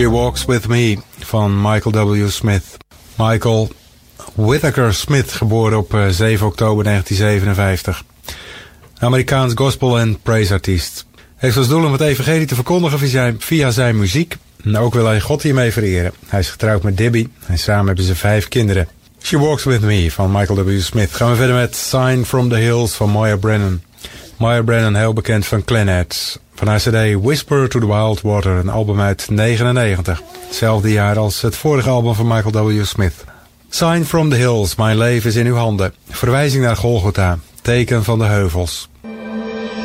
She Walks With Me van Michael W. Smith. Michael Whittaker Smith, geboren op 7 oktober 1957. Amerikaans gospel- en praise-artiest. Heeft als doel om het evangelie te verkondigen via zijn muziek. En ook wil hij God hiermee vereren. Hij is getrouwd met Debbie en samen hebben ze 5 kinderen. She Walks With Me van Michael W. Smith. Gaan we verder met Sign From The Hills van Moya Brennan. Moya Brennan, heel bekend van Clannad. Van haar cd Whisper to the Wild Water, een album uit 1999. Hetzelfde jaar als het vorige album van Michael W. Smith. Sign From The Hills, mijn leven is in uw handen. Verwijzing naar Golgotha, teken van de heuvels.